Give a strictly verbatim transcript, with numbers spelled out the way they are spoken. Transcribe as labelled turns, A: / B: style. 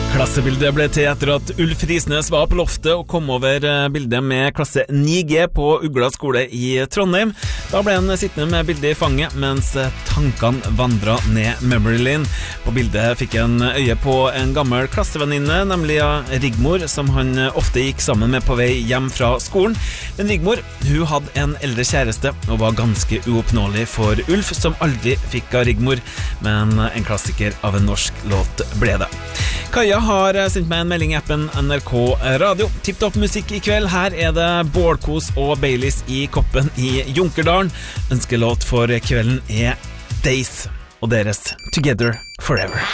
A: Klassebildet ble til etter at Ulf Risnes var på loftet og kom over bildet med klasse ni G på Ugla skole i Trondheim. Da ble han sittende med bildet i fanget, mens tankene vandret ned memory lane. På bildet fikk han øye på en gammel klassevenninne, nemlig Rigmor, som han ofte gikk sammen med på vei hjem fra skolen. Men Rigmor, hun hadde en eldre kjæreste og var ganske uoppnåelig for Ulf, som aldri fikk av Rigmor, men en klassiker av en norsk låt ble det. Kaja har sendt meg en melding i appen N R K Radio. Tipptopp musikk i kveld. Her er det Bålkos og Baileys i koppen i Junkerdalen. Ønskelåt for kvelden er Days og deres Together Forever.